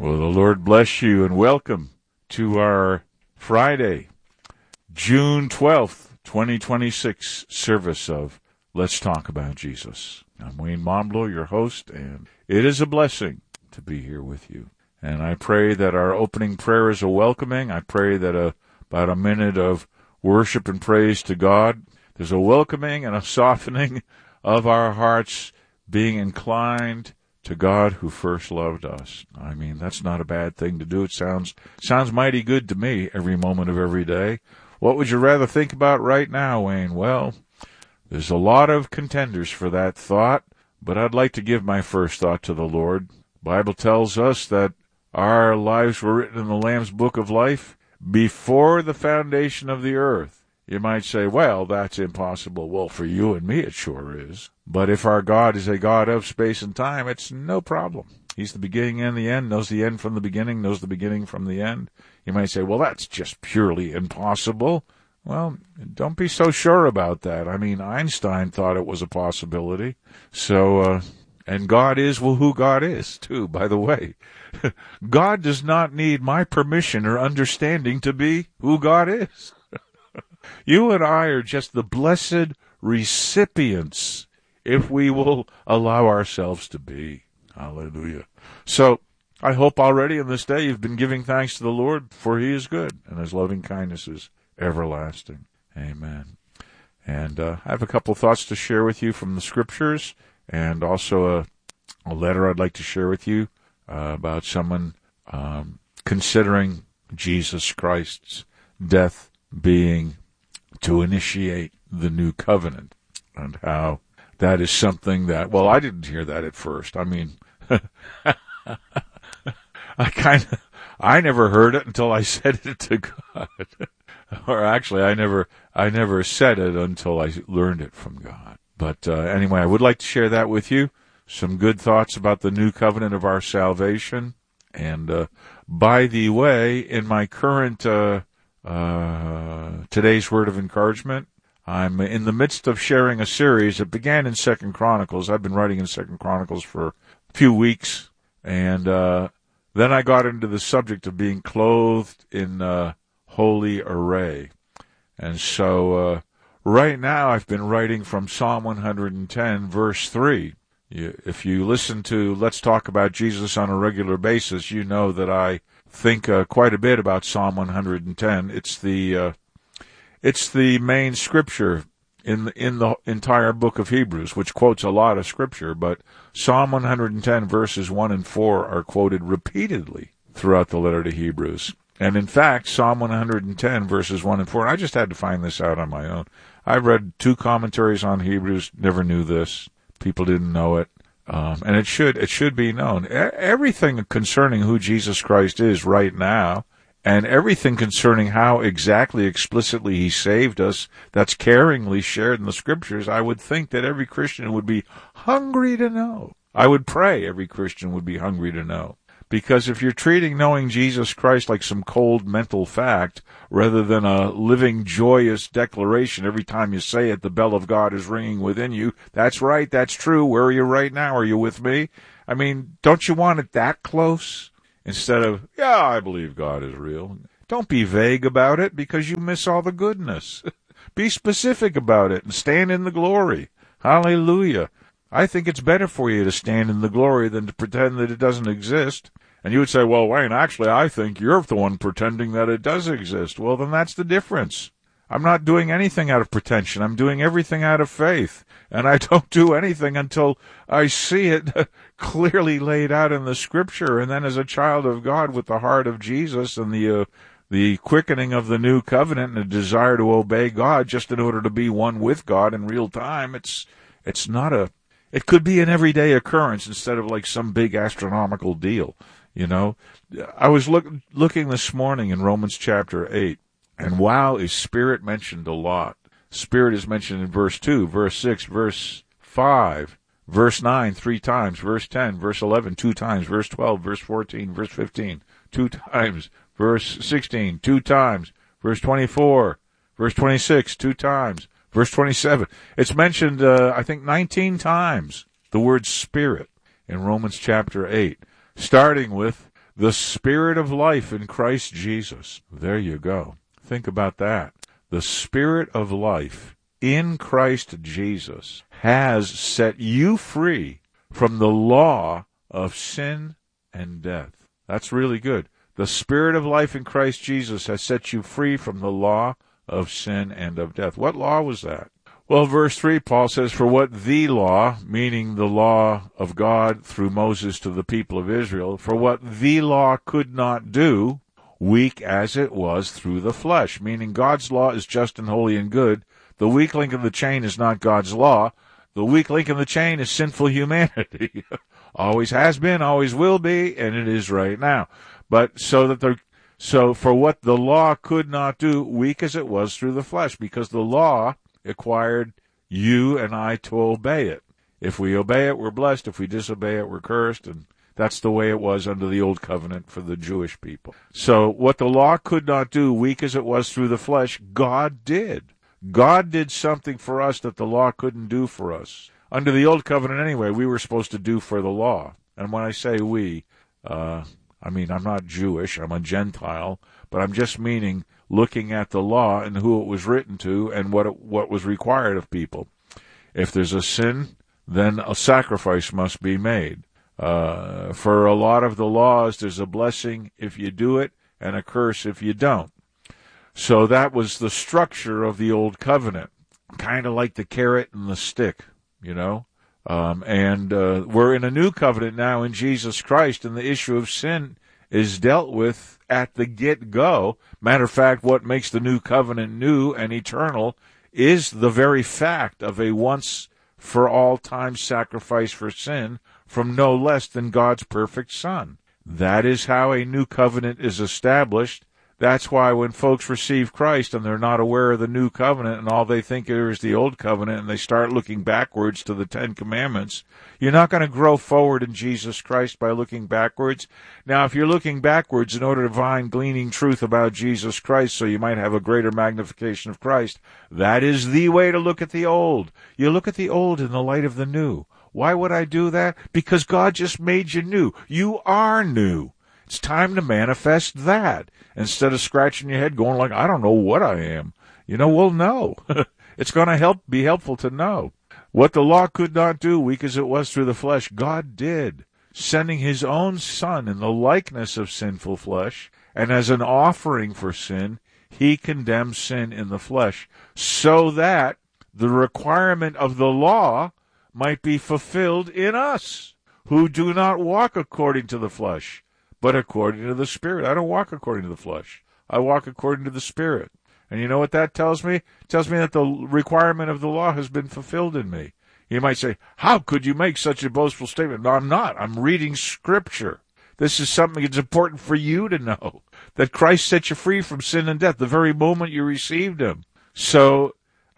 Well, the Lord bless you and welcome to our Friday, June 12th, 2026 service of Let's Talk About Jesus. I'm Wayne Momblo, your host, and it is a blessing to be here with you. And I pray that our opening prayer is a welcoming. I pray that about a minute of worship and praise to God, there's a welcoming and a softening of our hearts being inclined to God who first loved us. I mean, that's not a bad thing to do. It sounds mighty good to me every moment of every day. What would you rather think about right now, Wayne? Well, there's a lot of contenders for that thought, but I'd like to give my first thought to the Lord. The Bible tells us that our lives were written in the Lamb's Book of Life before the foundation of the earth. You might say, well, that's impossible. Well, for you and me, it sure is. But if our God is a God of space and time, it's no problem. He's the beginning and the end, knows the end from the beginning, knows the beginning from the end. You might say, well, that's just purely impossible. Well, don't be so sure about that. I mean, Einstein thought it was a possibility. So, and God is, well, who God is, too, by the way. God does not need my permission or understanding to be who God is. You and I are just the blessed recipients if we will allow ourselves to be. Hallelujah. So, I hope already in this day you've been giving thanks to the Lord, for He is good, and His loving kindness is everlasting. Amen. And I have a couple thoughts to share with you from the Scriptures, and also a letter I'd like to share with you about someone considering Jesus Christ's death being to initiate the new covenant, and how that is something that, well, I didn't hear that at first. I mean, I never heard it until I said it to God. Or actually, I never said it until I learned it from God. But anyway, I would like to share that with you. Some good thoughts about the new covenant of our salvation. And by the way, in my current today's word of encouragement, I'm in the midst of sharing a series that began in 2 Chronicles. I've been writing in 2 Chronicles for a few weeks, and then I got into the subject of being clothed in holy array. And so right now I've been writing from Psalm 110, verse 3. If you listen to Let's Talk About Jesus on a regular basis, you know that I think quite a bit about Psalm 110. It's the main scripture in the entire book of Hebrews, which quotes a lot of scripture, but Psalm 110 verses 1 and 4 are quoted repeatedly throughout the letter to Hebrews. And in fact, Psalm 110 verses 1 and 4, and I just had to find this out on my own. I read 2 commentaries on Hebrews, never knew this. People didn't know it. And it should be known. Everything concerning who Jesus Christ is right now, and everything concerning how exactly explicitly He saved us, that's caringly shared in the Scriptures, I would think that every Christian would be hungry to know. I would pray every Christian would be hungry to know. Because if you're treating knowing Jesus Christ like some cold mental fact, rather than a living, joyous declaration every time you say it, the bell of God is ringing within you. That's right, that's true. Where are you right now? Are you with me? I mean, don't you want it that close? Instead of, yeah, I believe God is real. Don't be vague about it, because you miss all the goodness. Be specific about it and stand in the glory. Hallelujah. I think it's better for you to stand in the glory than to pretend that it doesn't exist. And you would say, well, Wayne, actually, I think you're the one pretending that it does exist. Well, then that's the difference. I'm not doing anything out of pretension. I'm doing everything out of faith. And I don't do anything until I see it clearly laid out in the Scripture. And then as a child of God with the heart of Jesus and the quickening of the new covenant and a desire to obey God just in order to be one with God in real time, it's not it could be an everyday occurrence instead of like some big astronomical deal. You know, I was looking this morning in Romans chapter 8, and wow, is Spirit mentioned a lot. Spirit is mentioned in verse 2, verse 6, verse 5, verse 9 3 times, verse 10, verse 11 2 times, verse 12, verse 14, verse 15 2 times, verse 16 2 times, verse 24, verse 26 2 times, verse 27. It's mentioned, I think, 19 times, the word Spirit in Romans chapter 8. Starting with The Spirit of life in Christ Jesus. There you go. Think about that. The Spirit of life in Christ Jesus has set you free from the law of sin and death. That's really good. The Spirit of life in Christ Jesus has set you free from the law of sin and of death. What law was that? Well, verse 3, Paul says, for what the law, meaning the law of God through Moses to the people of Israel, for what the law could not do, weak as it was through the flesh, meaning God's law is just and holy and good. The weak link in the chain is not God's law. The weak link in the chain is sinful humanity. Always has been, always will be, and it is right now. But so for what the law could not do, weak as it was through the flesh, because the law required you and I to obey it. If we obey it, we're blessed. If we disobey it, we're cursed. And that's the way it was under the old covenant for the Jewish people. So what the law could not do, weak as it was through the flesh, God did. God did something for us that the law couldn't do for us. Under the old covenant anyway, we were supposed to do for the law. And when I say we, I'm not Jewish, I'm a Gentile, but I'm just meaning looking at the law and who it was written to and what was required of people. If there's a sin, then a sacrifice must be made. For a lot of the laws, there's a blessing if you do it and a curse if you don't. So that was the structure of the old covenant, kind of like the carrot and the stick, you know. We're in a new covenant now in Jesus Christ, and the issue of sin is dealt with at the get-go. Matter of fact, what makes the new covenant new and eternal is the very fact of a once-for-all-time sacrifice for sin from no less than God's perfect Son. That is how a new covenant is established. That's why when folks receive Christ and they're not aware of the new covenant and all they think is the old covenant and they start looking backwards to the Ten Commandments, you're not going to grow forward in Jesus Christ by looking backwards. Now, if you're looking backwards in order to find gleaning truth about Jesus Christ so you might have a greater magnification of Christ, that is the way to look at the old. You look at the old in the light of the new. Why would I do that? Because God just made you new. You are new. It's time to manifest that instead of scratching your head going like, I don't know what I am. Well, no. It's going to be helpful to know. What the law could not do, weak as it was through the flesh, God did, sending his own Son in the likeness of sinful flesh, and as an offering for sin, he condemned sin in the flesh, so that the requirement of the law might be fulfilled in us, who do not walk according to the flesh, but according to the Spirit. I don't walk according to the flesh. I walk according to the Spirit. And you know what that tells me? It tells me that the requirement of the law has been fulfilled in me. You might say, how could you make such a boastful statement? No, I'm not. I'm reading Scripture. This is something that's important for you to know, that Christ set you free from sin and death the very moment you received him. So,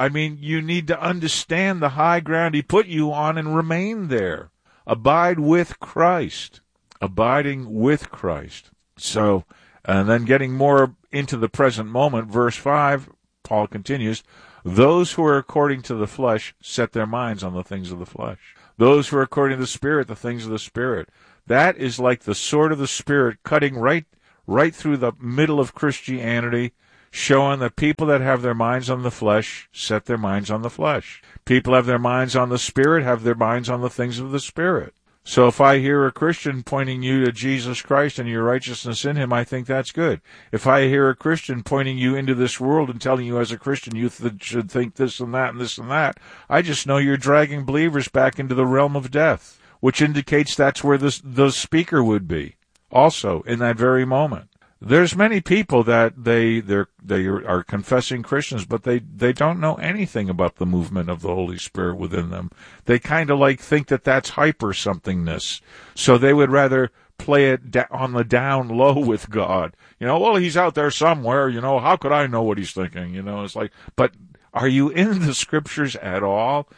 you need to understand the high ground he put you on and remain there. Abide with Christ. Abiding with Christ. So, and then getting more into the present moment, verse 5, Paul continues, those who are according to the flesh set their minds on the things of the flesh. Those who are according to the Spirit, the things of the Spirit. That is like the sword of the Spirit cutting right through the middle of Christianity, showing that people that have their minds on the flesh set their minds on the flesh. People have their minds on the Spirit, have their minds on the things of the Spirit. So if I hear a Christian pointing you to Jesus Christ and your righteousness in him, I think that's good. If I hear a Christian pointing you into this world and telling you as a Christian you should think this and that and this and that, I just know you're dragging believers back into the realm of death, which indicates that's where the speaker would be, also in that very moment. There's many people that they are confessing Christians, but they don't know anything about the movement of the Holy Spirit within them. They kind of think that that's hyper somethingness. So they would rather play it on the down low with God. Well, he's out there somewhere, how could I know what he's thinking? It's like, but are you in the Scriptures at all?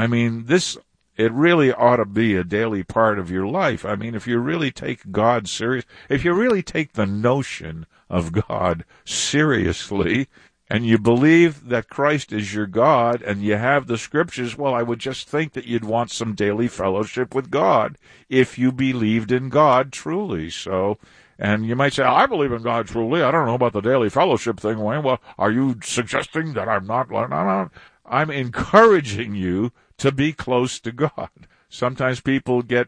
It really ought to be a daily part of your life. If you really take God serious, if you really take the notion of God seriously, and you believe that Christ is your God, and you have the Scriptures, well, I would just think that you'd want some daily fellowship with God if you believed in God truly. So, And you might say, I believe in God truly. I don't know about the daily fellowship thing, Wayne. Well, are you suggesting that I'm not? No. I'm encouraging you to be close to God. Sometimes people get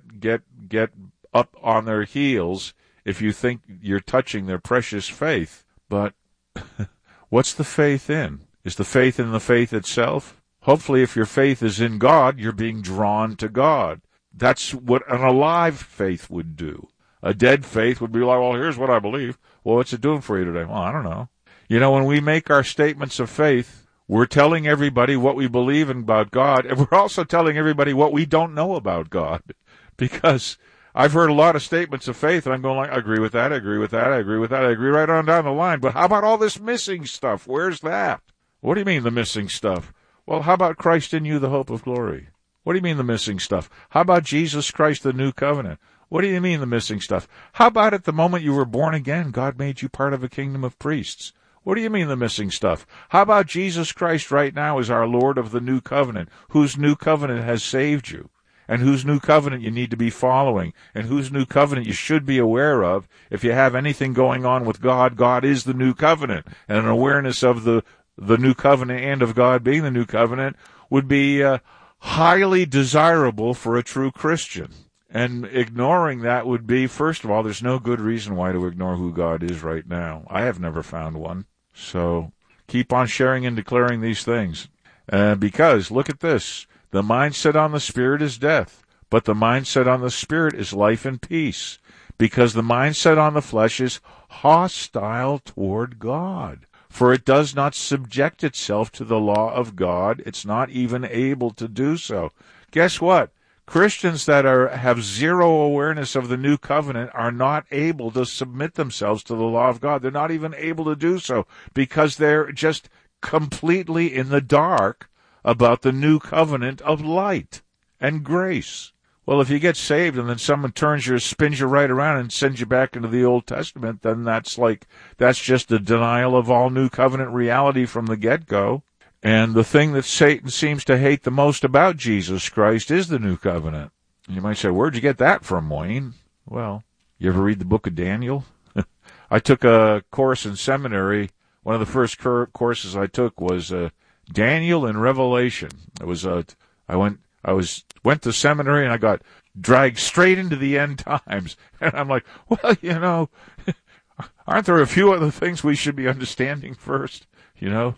up on their heels if you think you're touching their precious faith. But what's the faith in? Is the faith in the faith itself? Hopefully, if your faith is in God, you're being drawn to God. That's what an alive faith would do. A dead faith would be like, well, here's what I believe. Well, what's it doing for you today? Well, I don't know. You know, when we make our statements of faith, we're telling everybody what we believe about God, and we're also telling everybody what we don't know about God. Because I've heard a lot of statements of faith, and I'm going like, I agree with that, I agree with that, I agree with that, I agree right on down the line. But how about all this missing stuff? Where's that? What do you mean the missing stuff? Well, how about Christ in you, the hope of glory? What do you mean the missing stuff? How about Jesus Christ, the new covenant? What do you mean the missing stuff? How about at the moment you were born again, God made you part of a kingdom of priests? What do you mean the missing stuff? How about Jesus Christ right now is our Lord of the new covenant, whose new covenant has saved you, and whose new covenant you need to be following, and whose new covenant you should be aware of. If you have anything going on with God, God is the new covenant, and an awareness of the new covenant and of God being the new covenant would be highly desirable for a true Christian. And ignoring that would be, first of all, there's no good reason why to ignore who God is right now. I have never found one. So keep on sharing and declaring these things. Because, look at this, the mindset on the Spirit is death, but the mindset on the Spirit is life and peace. Because the mindset on the flesh is hostile toward God. For it does not subject itself to the law of God. It's not even able to do so. Guess what? Christians that have zero awareness of the new covenant are not able to submit themselves to the law of God. They're not even able to do so because they're just completely in the dark about the new covenant of light and grace. Well, if you get saved and then someone spins you right around and sends you back into the Old Testament, then that's just a denial of all new covenant reality from the get-go. And the thing that Satan seems to hate the most about Jesus Christ is the new covenant. You might say, where'd you get that from, Wayne? Well, you ever read the book of Daniel? I took a course in seminary. One of the first courses I took was Daniel and Revelation. I went to seminary and I got dragged straight into the end times. And I'm like, well, you know, aren't there a few other things we should be understanding first? You know?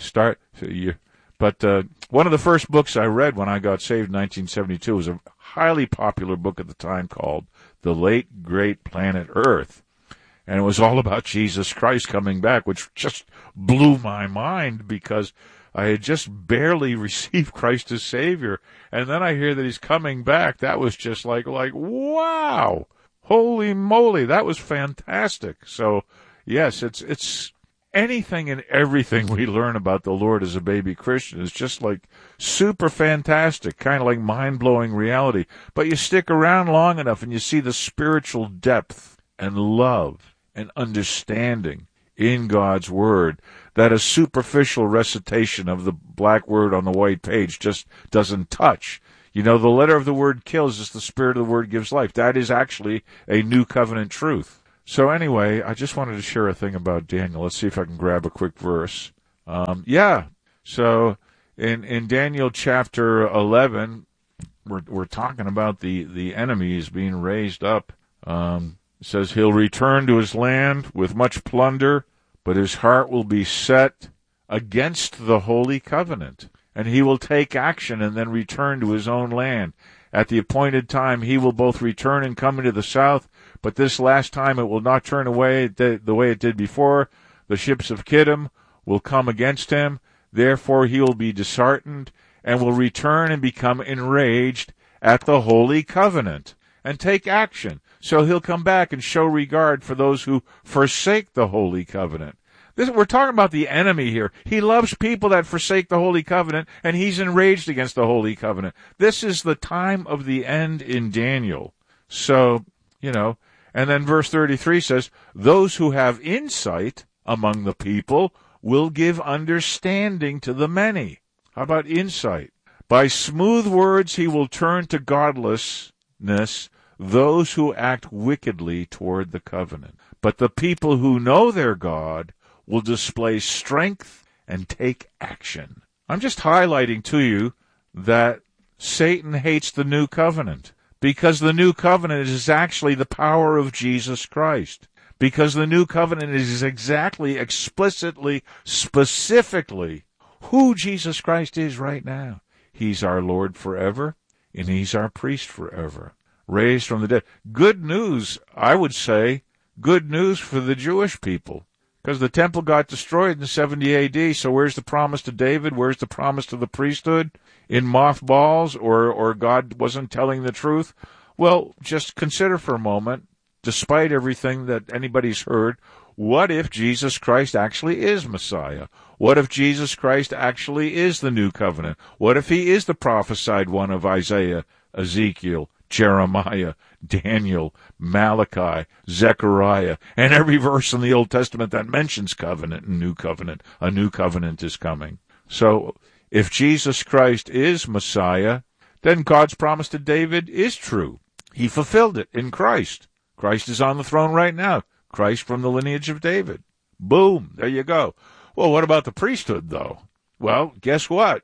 But one of the first books I read when I got saved in 1972 was a highly popular book at the time called The Late Great Planet Earth. And it was all about Jesus Christ coming back, which just blew my mind because I had just barely received Christ as Savior. And then I hear that he's coming back. That was just like wow, holy moly, that was fantastic. So, yes, it's anything and everything we learn about the Lord as a baby Christian is just like super fantastic, kind of like mind-blowing reality. But you stick around long enough and you see the spiritual depth and love and understanding in God's Word that a superficial recitation of the black word on the white page just doesn't touch. You know, the letter of the Word kills as the spirit of the Word gives life. That is actually a new covenant truth. So anyway, I just wanted to share a thing about Daniel. Let's see if I can grab a quick verse. So in Daniel chapter 11, we're talking about the enemies being raised up. It says, he'll return to his land with much plunder, but his heart will be set against the holy covenant, and he will take action and then return to his own land. At the appointed time, he will both return and come into the south, but this last time it will not turn away the way it did before. The ships of Kittim will come against him. Therefore he will be disheartened and will return and become enraged at the holy covenant and take action. So he'll come back and show regard for those who forsake the holy covenant. We're talking about the enemy here. He loves people that forsake the holy covenant, and he's enraged against the holy covenant. This is the time of the end in Daniel. So, you know, and then verse 33 says, those who have insight among the people will give understanding to the many. How about insight? By smooth words he will turn to godlessness those who act wickedly toward the covenant. But the people who know their God will display strength and take action. I'm just highlighting to you that Satan hates the new covenant, because the new covenant is actually the power of Jesus Christ. Because the new covenant is exactly, explicitly, specifically who Jesus Christ is right now. He's our Lord forever, and he's our priest forever, raised from the dead. Good news, I would say, good news for the Jewish people, because the temple got destroyed in 70 A.D., so where's the promise to David? Where's the promise to the priesthood? In mothballs, or God wasn't telling the truth? Well, just consider for a moment, despite everything that anybody's heard, what if Jesus Christ actually is Messiah? What if Jesus Christ actually is the new covenant? What if he is the prophesied one of Isaiah, Ezekiel, Jeremiah, Daniel, Malachi, Zechariah, and every verse in the Old Testament that mentions covenant and new covenant? A new covenant is coming. So, if Jesus Christ is Messiah, then God's promise to David is true. He fulfilled it in Christ. Christ is on the throne right now. Christ from the lineage of David. Boom, there you go. Well, what about the priesthood, though? Well, guess what?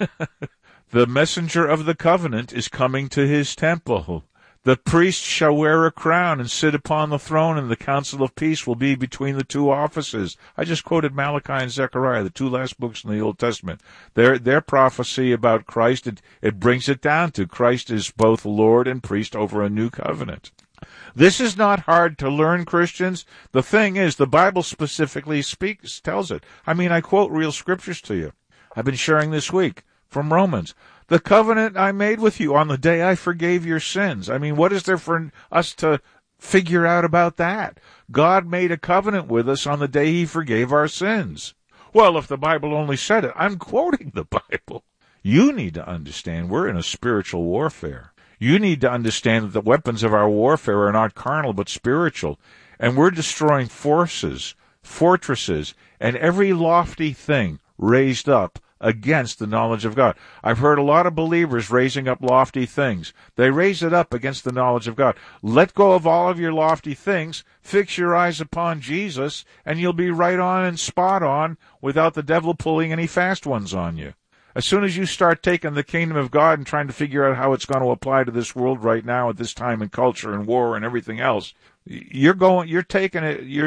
The messenger of the covenant is coming to his temple. The priest shall wear a crown and sit upon the throne, and the council of peace will be between the two offices. I just quoted Malachi and Zechariah, the two last books in the Old Testament. Their prophecy about Christ, it brings it down to Christ is both Lord and priest over a new covenant. This is not hard to learn, Christians. The thing is, the Bible specifically tells it. I mean, I quote real scriptures to you. I've been sharing this week from Romans. The covenant I made with you on the day I forgave your sins. I mean, what is there for us to figure out about that? God made a covenant with us on the day he forgave our sins. Well, if the Bible only said it, I'm quoting the Bible. You need to understand we're in a spiritual warfare. You need to understand that the weapons of our warfare are not carnal but spiritual. And we're destroying forces, fortresses, and every lofty thing raised up against the knowledge of God. I've heard a lot of believers raising up lofty things. They raise it up against the knowledge of God. Let go of all of your lofty things, fix your eyes upon Jesus, and you'll be right on and spot on without the devil pulling any fast ones on you. As soon as you start taking the kingdom of God and trying to figure out how it's going to apply to this world right now at this time in culture and war and everything else, you're taking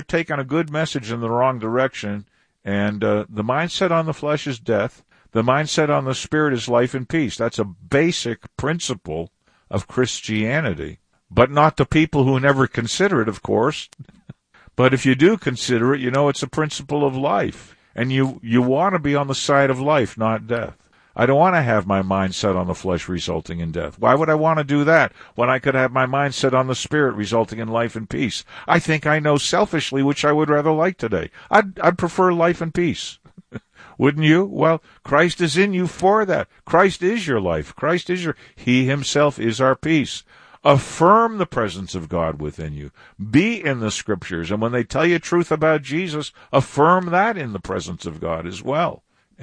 a good message in the wrong direction. And the mindset on the flesh is death. The mindset on the spirit is life and peace. That's a basic principle of Christianity. But not to people who never consider it, of course. But if you do consider it, you know it's a principle of life. And you want to be on the side of life, not death. I don't want to have my mind set on the flesh resulting in death. Why would I want to do that when I could have my mind set on the spirit resulting in life and peace? I think I know selfishly which I would rather like today. I'd prefer life and peace. Wouldn't you? Well, Christ is in you for that. Christ is your life. He himself is our peace. Affirm the presence of God within you. Be in the scriptures. And when they tell you truth about Jesus, affirm that in the presence of God as well.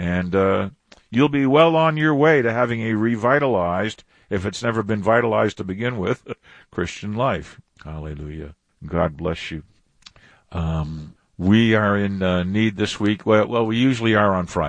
And you'll be well on your way to having a revitalized, if it's never been vitalized to begin with, Christian life. Hallelujah. God bless you. We are in need this week. Well, we usually are on Friday.